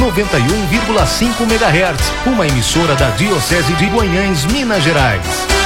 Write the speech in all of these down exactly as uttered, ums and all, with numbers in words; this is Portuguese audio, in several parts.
noventa e um vírgula cinco megahertz, uma emissora da Diocese de Guanhães, Minas Gerais.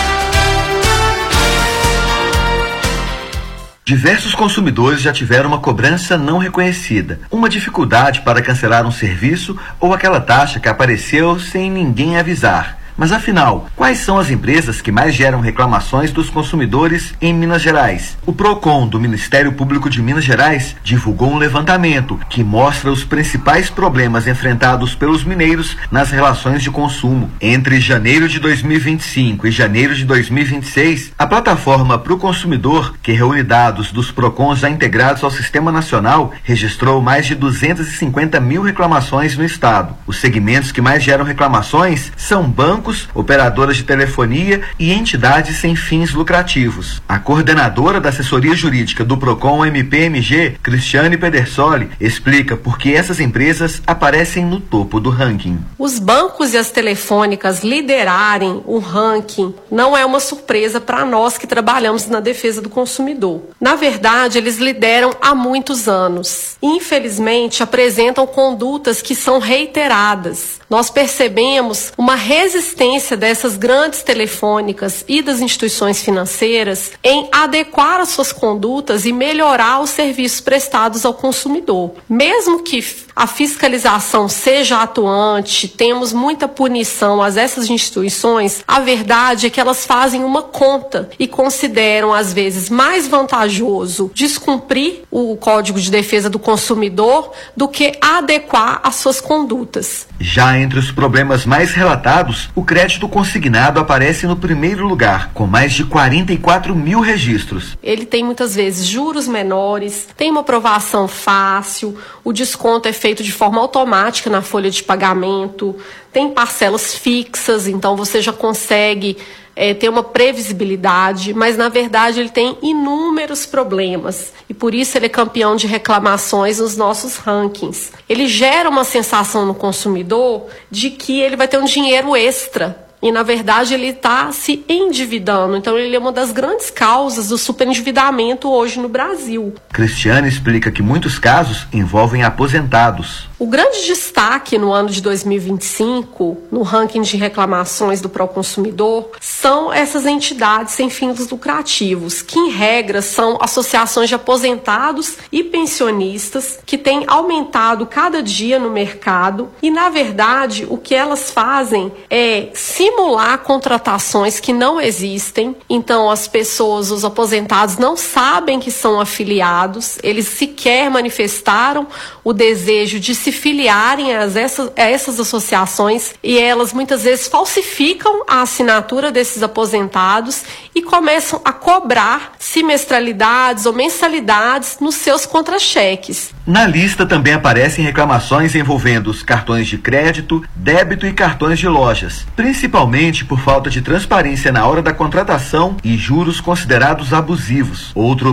Diversos consumidores já tiveram uma cobrança não reconhecida, uma dificuldade para cancelar um serviço ou aquela taxa que apareceu sem ninguém avisar. Mas afinal, quais são as empresas que mais geram reclamações dos consumidores em Minas Gerais? O PROCON do Ministério Público de Minas Gerais divulgou um levantamento que mostra os principais problemas enfrentados pelos mineiros nas relações de consumo. Entre janeiro de dois mil e vinte e cinco e janeiro de dois mil e vinte e seis, a plataforma Pro Consumidor, que reúne dados dos PROCONs já integrados ao Sistema Nacional, registrou mais de duzentas e cinquenta mil reclamações no estado. Os segmentos que mais geram reclamações são bancos, operadoras de telefonia e entidades sem fins lucrativos. A coordenadora da assessoria jurídica do PROCON M P M G, Cristiane Pedersoli, explica por que essas empresas aparecem no topo do ranking. Os bancos e as telefônicas liderarem o ranking não é uma surpresa para nós que trabalhamos na defesa do consumidor. Na verdade, eles lideram há muitos anos. Infelizmente, apresentam condutas que são reiteradas. Nós percebemos uma resistência dessas grandes telefônicas e das instituições financeiras em adequar as suas condutas e melhorar os serviços prestados ao consumidor. Mesmo que a fiscalização seja atuante, temos muita punição a essas instituições, a verdade é que elas fazem uma conta e consideram, às vezes, mais vantajoso descumprir o Código de Defesa do Consumidor do que adequar as suas condutas. Já entre os problemas mais relatados, o crédito consignado aparece no primeiro lugar, com mais de quarenta e quatro mil registros. Ele tem muitas vezes juros menores, tem uma aprovação fácil, o desconto é feito de forma automática na folha de pagamento, tem parcelas fixas, então você já consegue É, ter uma previsibilidade, mas na verdade ele tem inúmeros problemas e por isso ele é campeão de reclamações nos nossos rankings. Ele gera uma sensação no consumidor de que ele vai ter um dinheiro extra e na verdade ele está se endividando, então ele é uma das grandes causas do superendividamento hoje no Brasil. Cristiane explica que muitos casos envolvem aposentados. O grande destaque no ano de dois mil e vinte e cinco, no ranking de reclamações do Proconsumidor, são essas entidades sem fins lucrativos, que em regra são associações de aposentados e pensionistas que têm aumentado cada dia no mercado e, na verdade, o que elas fazem é simular contratações que não existem. Então, as pessoas, os aposentados, não sabem que são afiliados, eles sequer manifestaram o desejo de se filiarem a essas, a essas associações e elas muitas vezes falsificam a assinatura desses aposentados e começam a cobrar semestralidades ou mensalidades nos seus contra-cheques. Na lista também aparecem reclamações envolvendo os cartões de crédito, débito e cartões de lojas, principalmente por falta de transparência na hora da contratação e juros considerados abusivos. Outro